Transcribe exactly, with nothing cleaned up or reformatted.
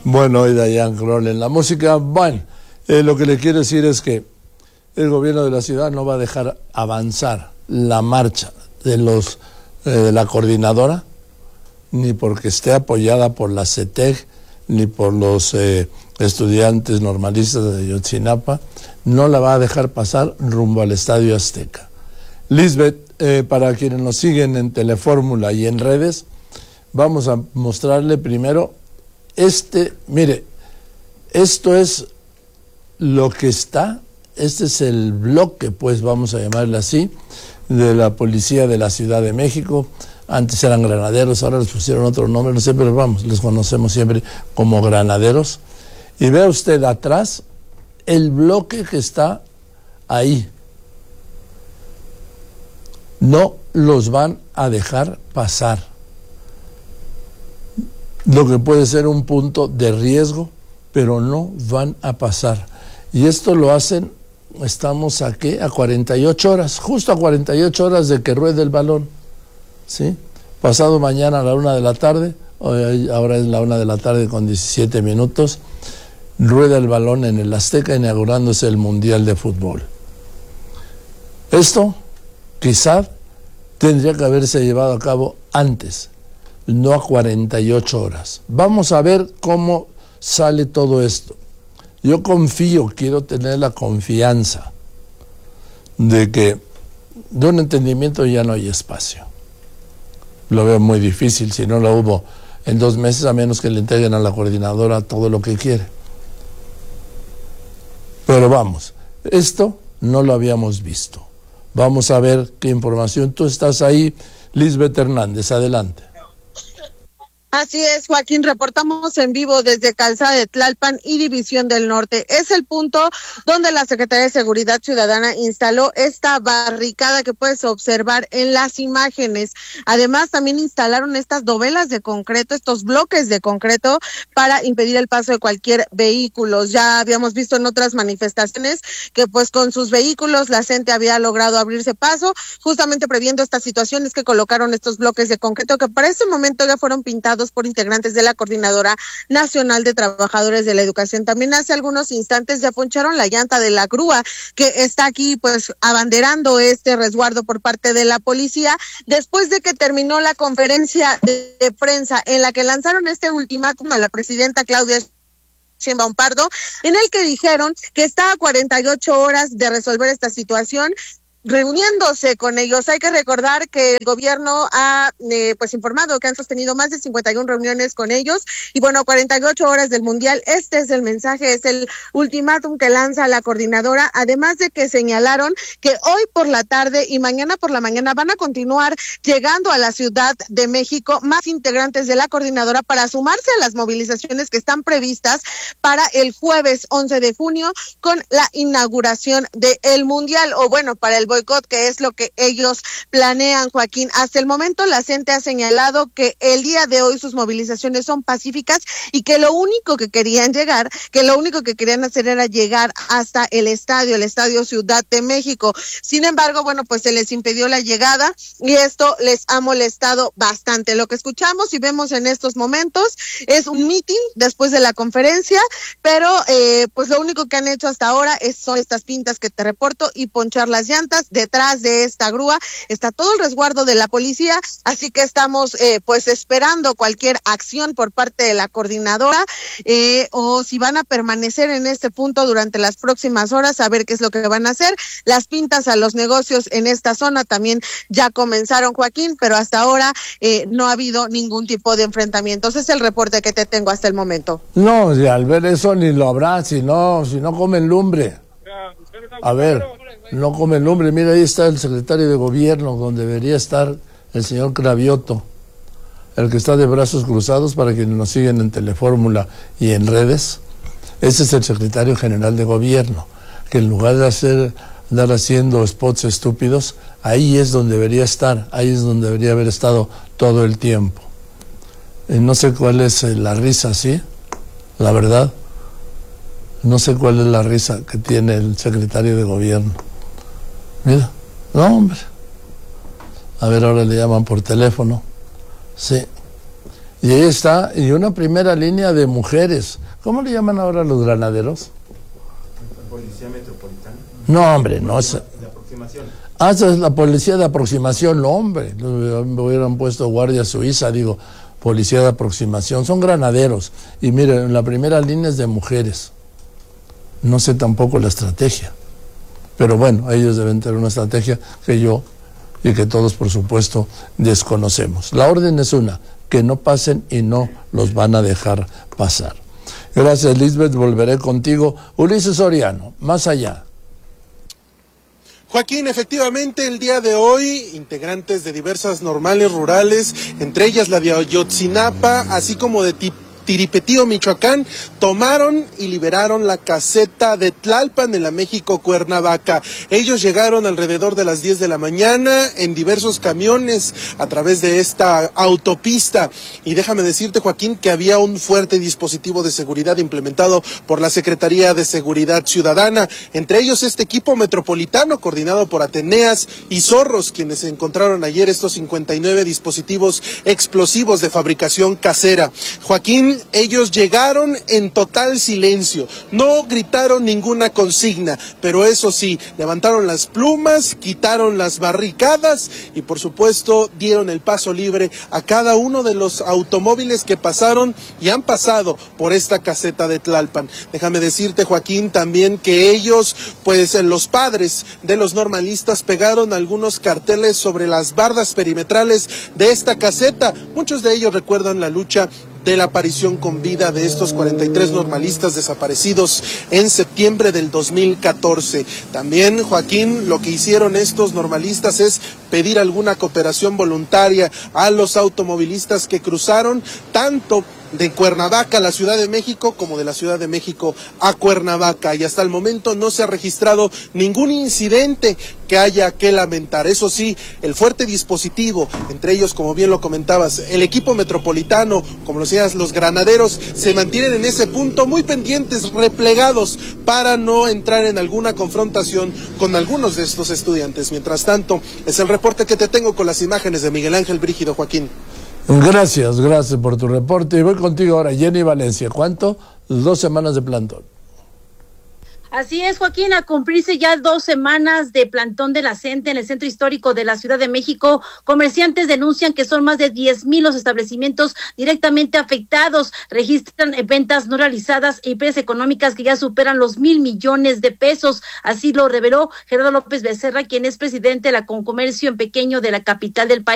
Bueno, y Diane Kroll en la música. Bueno, eh, lo que le quiero decir es que el gobierno de la ciudad no va a dejar avanzar la marcha de los eh, de la coordinadora, ni porque esté apoyada por la C E T E G, ni por los eh, estudiantes normalistas de Ayotzinapa. No la va a dejar pasar rumbo al Estadio Azteca. Lisbeth, eh, para quienes nos siguen en Telefórmula y en redes, vamos a mostrarle primero este, mire, esto es lo que está, este es el bloque, pues vamos a llamarle así, de la policía de la Ciudad de México. Antes eran granaderos, ahora les pusieron otro nombre, no sé, pero vamos, les conocemos siempre como granaderos. Y vea usted atrás el bloque que está ahí. No los van a dejar pasar. Lo que puede ser un punto de riesgo, pero no van a pasar. Y esto lo hacen, estamos aquí a cuarenta y ocho horas, justo a cuarenta y ocho horas de que ruede el balón, ¿sí? Pasado mañana a la una de la tarde, hoy, ahora es la una de la tarde con diecisiete minutos, rueda el balón en el Azteca inaugurándose el Mundial de Fútbol. Esto quizá tendría que haberse llevado a cabo antes, no a cuarenta y ocho horas. Vamos a ver cómo sale todo esto. Yo confío, quiero tener la confianza de que de un entendimiento ya no hay espacio. Lo veo muy difícil, si no lo hubo en dos meses, a menos que le entreguen a la coordinadora todo lo que quiere. Pero vamos, esto no lo habíamos visto. Vamos a ver qué información. Tú estás ahí, Lisbeth Hernández, adelante. Así es, Joaquín, reportamos en vivo desde Calzada de Tlalpan y División del Norte. Es el punto donde la Secretaría de Seguridad Ciudadana instaló esta barricada que puedes observar en las imágenes. Además, también instalaron estas dovelas de concreto, estos bloques de concreto para impedir el paso de cualquier vehículo. Ya habíamos visto en otras manifestaciones que pues con sus vehículos la gente había logrado abrirse paso, justamente previendo estas situaciones que colocaron estos bloques de concreto que para este momento ya fueron pintados por integrantes de la Coordinadora Nacional de Trabajadores de la Educación. También hace algunos instantes ya poncharon la llanta de la grúa que está aquí pues abanderando este resguardo por parte de la policía, después de que terminó la conferencia de, de prensa en la que lanzaron este ultimátum a la presidenta Claudia Sheinbaum Pardo, en el que dijeron que está a cuarenta y ocho horas de resolver esta situación, reuniéndose con ellos. Hay que recordar que el gobierno ha eh, pues informado que han sostenido más de cincuenta y una reuniones con ellos y bueno, cuarenta y ocho horas del Mundial. Este es el mensaje, es el ultimátum que lanza la coordinadora, además de que señalaron que hoy por la tarde y mañana por la mañana van a continuar llegando a la Ciudad de México más integrantes de la coordinadora para sumarse a las movilizaciones que están previstas para el jueves once de junio con la inauguración del Mundial, o bueno, para el boicot, que es lo que ellos planean, Joaquín. Hasta el momento la gente ha señalado que el día de hoy sus movilizaciones son pacíficas y que lo único que querían llegar, que lo único que querían hacer era llegar hasta el estadio, el Estadio Ciudad de México. Sin embargo, bueno, pues se les impidió la llegada y esto les ha molestado bastante. Lo que escuchamos y vemos en estos momentos es un meeting después de la conferencia, pero eh, pues lo único que han hecho hasta ahora es, son estas pintas que te reporto y ponchar las llantas. Detrás de esta grúa está todo el resguardo de la policía, así que estamos eh, pues esperando cualquier acción por parte de la coordinadora eh, o si van a permanecer en este punto durante las próximas horas, a ver qué es lo que van a hacer. Las pintas a los negocios en esta zona también ya comenzaron, Joaquín, pero hasta ahora eh, no ha habido ningún tipo de enfrentamientos. Es el reporte que te tengo hasta el momento. No, y al ver eso ni lo habrá, si no, si no comen lumbre. A ver, no comen lumbre. Mira, ahí está el secretario de gobierno, donde debería estar el señor Cravioto, el que está de brazos cruzados para quienes nos siguen en Telefórmula y en redes. Ese es el secretario general de gobierno, que en lugar de hacer, andar haciendo spots estúpidos, ahí es donde debería estar, ahí es donde debería haber estado todo el tiempo. Eh, no sé cuál es la risa, ¿sí? La verdad. No sé cuál es la risa que tiene el secretario de gobierno. Mira, no, hombre. A ver, ahora le llaman por teléfono. Sí. Y ahí está, y una primera línea de mujeres. ¿Cómo le llaman ahora a los granaderos? Policía Metropolitana. No, hombre, no es... De aproximación. Ah, esa es la policía de aproximación, no, hombre. Me hubieran puesto guardia suiza, digo, policía de aproximación. Son granaderos. Y miren, la primera línea es de mujeres. No sé tampoco la estrategia. Pero bueno, ellos deben tener una estrategia que yo y que todos, por supuesto, desconocemos. La orden es una, que no pasen y no los van a dejar pasar. Gracias, Lisbeth, volveré contigo. Ulises Soriano, más allá. Joaquín, efectivamente, el día de hoy, integrantes de diversas normales rurales, entre ellas la de Ayotzinapa, así como de Tip Tiripetío, Michoacán, tomaron y liberaron la caseta de Tlalpan en la México Cuernavaca. Ellos llegaron alrededor de las diez de la mañana en diversos camiones a través de esta autopista. Y déjame decirte, Joaquín, que había un fuerte dispositivo de seguridad implementado por la Secretaría de Seguridad Ciudadana, entre ellos este equipo metropolitano coordinado por Ateneas y Zorros, quienes encontraron ayer estos cincuenta y nueve dispositivos explosivos de fabricación casera. Joaquín, ellos llegaron en total silencio, no gritaron ninguna consigna, pero eso sí, levantaron las plumas, quitaron las barricadas y por supuesto dieron el paso libre a cada uno de los automóviles que pasaron y han pasado por esta caseta de Tlalpan. Déjame decirte, Joaquín, también que ellos, pues los padres de los normalistas pegaron algunos carteles sobre las bardas perimetrales de esta caseta. Muchos de ellos recuerdan la lucha de la aparición con vida de estos cuarenta y tres normalistas desaparecidos en septiembre del dos mil catorce. También, Joaquín, lo que hicieron estos normalistas es pedir alguna cooperación voluntaria a los automovilistas que cruzaron tanto de Cuernavaca a la Ciudad de México como de la Ciudad de México a Cuernavaca, y hasta el momento no se ha registrado ningún incidente que haya que lamentar. Eso sí, el fuerte dispositivo, entre ellos, como bien lo comentabas, el equipo metropolitano, como lo decías, los granaderos, se mantienen en ese punto muy pendientes, replegados, para no entrar en alguna confrontación con algunos de estos estudiantes. Mientras tanto, es el reporte que te tengo con las imágenes de Miguel Ángel Brígido, Joaquín. Gracias, gracias por tu reporte. Y voy contigo ahora, Jenny Valencia. ¿Cuánto? Dos semanas de plantón. Así es, Joaquín, a cumplirse ya dos semanas de plantón de la C E N T E en el centro histórico de la Ciudad de México, comerciantes denuncian que son más de diez mil los establecimientos directamente afectados, registran ventas no realizadas y pérdidas económicas que ya superan los mil millones de pesos. Así lo reveló Gerardo López Becerra, quien es presidente de la Concomercio en Pequeño de la capital del país.